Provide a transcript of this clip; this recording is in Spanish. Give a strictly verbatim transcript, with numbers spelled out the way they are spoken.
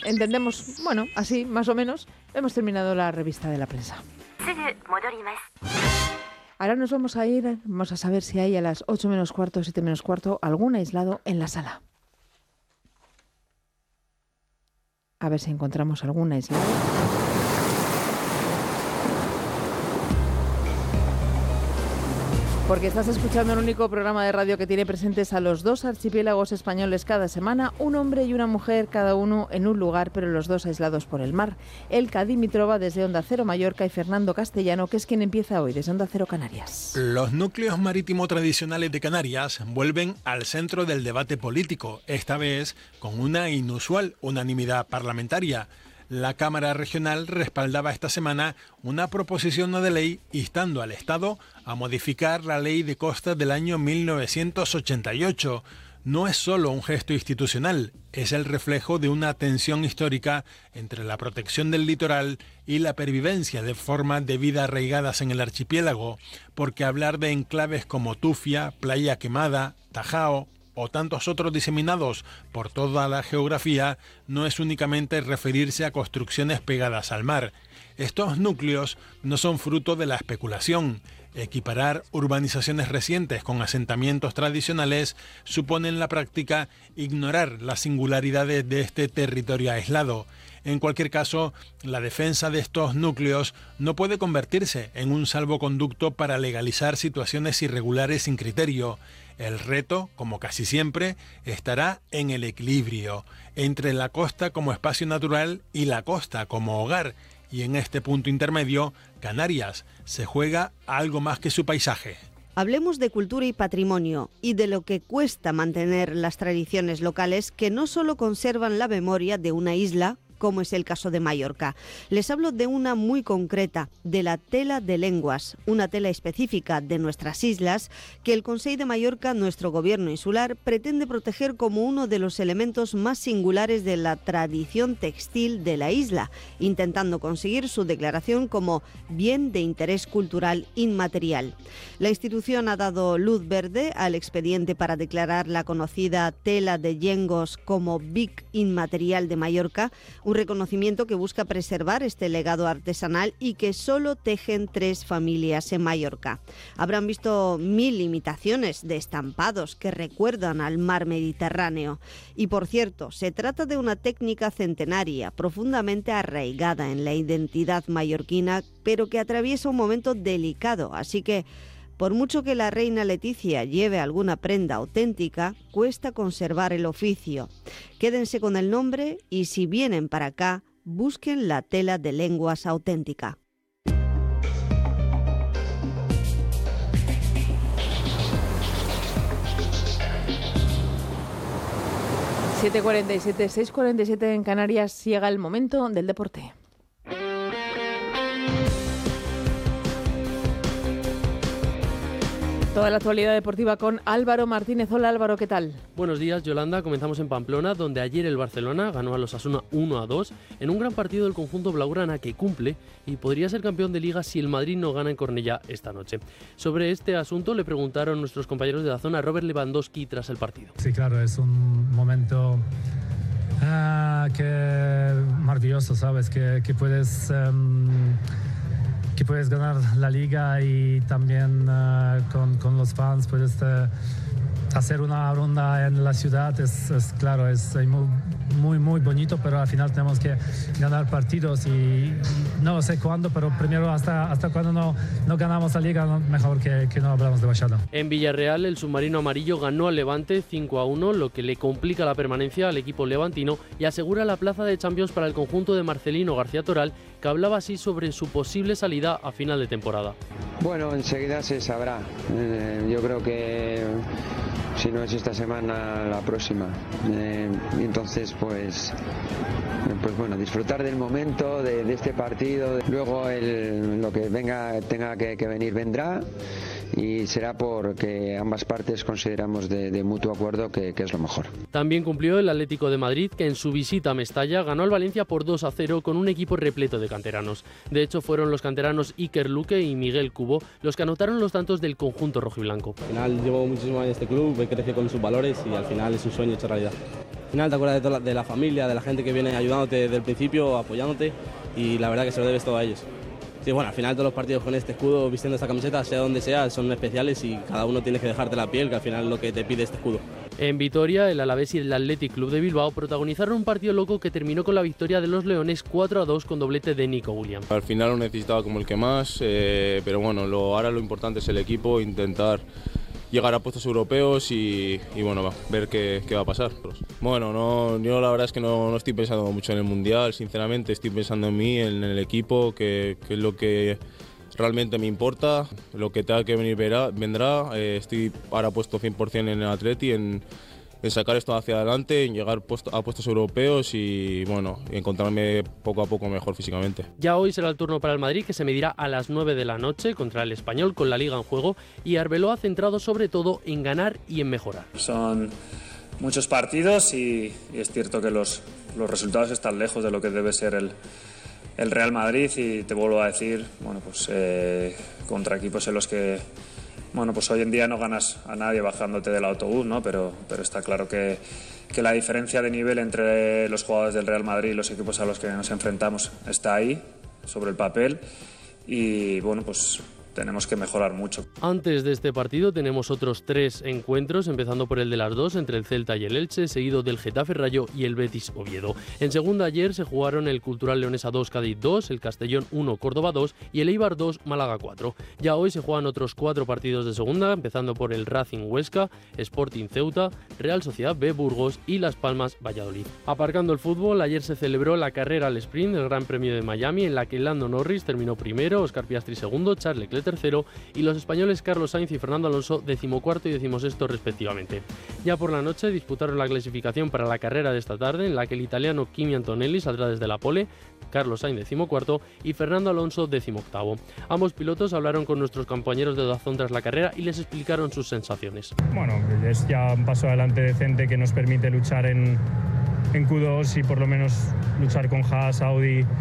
entendemos, bueno, así más o menos, hemos terminado la revista de la prensa. Ahora nos vamos a ir, vamos a saber si hay a las ocho menos cuarto, siete menos cuarto, algún aislado en la sala. A ver si encontramos algún aislado. Porque estás escuchando el único programa de radio que tiene presentes a los dos archipiélagos españoles cada semana, un hombre y una mujer, cada uno en un lugar, pero los dos aislados por el mar. Elka Dimitrova desde Onda Cero Mallorca y Fernando Castellano, que es quien empieza hoy desde Onda Cero Canarias. Los núcleos marítimos tradicionales de Canarias vuelven al centro del debate político, esta vez con una inusual unanimidad parlamentaria. La Cámara Regional respaldaba esta semana una proposición de ley instando al Estado a modificar la Ley de Costas del año mil novecientos ochenta y ocho. No es solo un gesto institucional, es el reflejo de una tensión histórica entre la protección del litoral y la pervivencia de formas de vida arraigadas en el archipiélago, porque hablar de enclaves como Tufia, Playa Quemada, Tajao o tantos otros diseminados por toda la geografía, no es únicamente referirse a construcciones pegadas al mar. Estos núcleos no son fruto de la especulación. Equiparar urbanizaciones recientes con asentamientos tradicionales supone en la práctica ignorar las singularidades de este territorio aislado. En cualquier caso, la defensa de estos núcleos no puede convertirse en un salvoconducto para legalizar situaciones irregulares sin criterio. El reto, como casi siempre, estará en el equilibrio entre la costa como espacio natural y la costa como hogar. Y en este punto intermedio, Canarias se juega algo más que su paisaje. Hablemos de cultura y patrimonio y de lo que cuesta mantener las tradiciones locales que no solo conservan la memoria de una isla, como es el caso de Mallorca. Les hablo de una muy concreta, de la tela de lenguas, una tela específica de nuestras islas que el Consell de Mallorca, nuestro gobierno insular, pretende proteger como uno de los elementos más singulares de la tradición textil de la isla, intentando conseguir su declaración como bien de interés cultural inmaterial. La institución ha dado luz verde al expediente para declarar la conocida tela de yengos como B I C inmaterial de Mallorca, un reconocimiento que busca preservar este legado artesanal y que solo tejen tres familias en Mallorca. Habrán visto mil imitaciones de estampados que recuerdan al mar Mediterráneo. Y por cierto, se trata de una técnica centenaria, profundamente arraigada en la identidad mallorquina, pero que atraviesa un momento delicado, así que por mucho que la reina Leticia lleve alguna prenda auténtica, cuesta conservar el oficio. Quédense con el nombre y si vienen para acá, busquen la tela de lenguas auténtica. siete cuarenta y siete, seis cuarenta y siete en Canarias, llega el momento del deporte. Toda la actualidad deportiva con Álvaro Martínez. Hola Álvaro, ¿qué tal? Buenos días, Yolanda. Comenzamos en Pamplona, donde ayer el Barcelona ganó a los Osasuna uno a dos en un gran partido del conjunto blaugrana que cumple y podría ser campeón de Liga si el Madrid no gana en Cornellá esta noche. Sobre este asunto le preguntaron nuestros compañeros de la zona a Robert Lewandowski tras el partido. Sí, claro, es un momento uh, que maravilloso, ¿sabes? Que, que puedes... Um... que puedes ganar la liga y también uh, con, con los fans puedes uh, hacer una ronda en la ciudad. Es, es claro, es muy, muy, muy bonito, pero al final tenemos que ganar partidos y no sé cuándo, pero primero hasta, hasta cuando no, no ganamos la liga, no, mejor que, que no hablamos demasiado. En Villarreal, el submarino amarillo ganó al Levante cinco a uno, lo que le complica la permanencia al equipo levantino y asegura la plaza de Champions para el conjunto de Marcelino García Toral, que hablaba así sobre su posible salida a final de temporada. Bueno, enseguida se sabrá. Eh, yo creo que si no es esta semana, la próxima. Eh, entonces, pues, pues bueno, disfrutar del momento, de, de este partido. Luego el, lo que venga, tenga que, que venir, vendrá. y será porque ambas partes consideramos de, de mutuo acuerdo que, que es lo mejor. También cumplió el Atlético de Madrid, que en su visita a Mestalla ganó al Valencia por dos a cero con un equipo repleto de canteranos. De hecho, fueron los canteranos Iker Luque y Miguel Cubo los que anotaron los tantos del conjunto rojiblanco. Al final llevo muchísimos años en este club, he crecido con sus valores y al final es un sueño hecho realidad. Al final te acuerdas de, toda la, de la familia, de la gente que viene ayudándote desde el principio, apoyándote, y la verdad que se lo debes todo a ellos. Sí, bueno, al final todos los partidos con este escudo, vistiendo esta camiseta, sea donde sea, son especiales y cada uno tiene que dejarte la piel, que al final es lo que te pide este escudo. En Vitoria, el Alavés y el Athletic Club de Bilbao protagonizaron un partido loco que terminó con la victoria de los Leones cuatro a dos con doblete de Nico Williams. Al final lo necesitaba como el que más, eh, pero bueno, lo, ahora lo importante es el equipo, intentar llegar a puestos europeos y, y bueno, va, ver qué, qué va a pasar. Bueno, no, yo la verdad es que no, no estoy pensando mucho en el Mundial, sinceramente estoy pensando en mí, en el equipo, que, que es lo que realmente me importa, lo que tenga que venir verá, vendrá. Eh, estoy ahora puesto cien por cien en el Atleti, en, en sacar esto hacia adelante, en llegar puesto, a puestos europeos y bueno, encontrarme poco a poco mejor físicamente. Ya hoy será el turno para el Madrid, que se medirá a las nueve de la noche contra el Español con la Liga en juego, y Arbeloa centrado sobre todo en ganar y en mejorar. Son muchos partidos y, y es cierto que los, los resultados están lejos de lo que debe ser el el Real Madrid, y te vuelvo a decir, bueno, pues eh, contra equipos en los que, bueno, pues hoy en día no ganas a nadie bajándote del autobús, ¿no? Pero, pero está claro que, que la diferencia de nivel entre los jugadores del Real Madrid y los equipos a los que nos enfrentamos está ahí, sobre el papel, y bueno, pues tenemos que mejorar mucho. Antes de este partido tenemos otros tres encuentros, empezando por el de las dos entre el Celta y el Elche, seguido del Getafe Rayo y el Betis Oviedo. En segunda, ayer se jugaron el Cultural Leonesa dos, Cádiz dos, el Castellón uno, Córdoba dos y el Eibar dos, Málaga cuatro. Ya hoy se juegan otros cuatro partidos de segunda, empezando por el Racing Huesca, Sporting Ceuta, Real Sociedad B Burgos y Las Palmas Valladolid. Aparcando el fútbol, ayer se celebró la carrera al sprint del Gran Premio de Miami, en la que Lando Norris terminó primero, Oscar Piastri segundo, Charles Leclerc tercero y los españoles Carlos Sainz y Fernando Alonso decimocuarto y decimosexto respectivamente. Ya por la noche disputaron la clasificación para la carrera de esta tarde, en la que el italiano Kimi Antonelli saldrá desde la pole, Carlos Sainz decimocuarto y Fernando Alonso decimoctavo. Ambos pilotos hablaron con nuestros compañeros de Dazón tras la carrera y les explicaron sus sensaciones. Bueno, es ya un paso adelante decente que nos permite luchar en, en Q dos y por lo menos luchar con Haas, Audi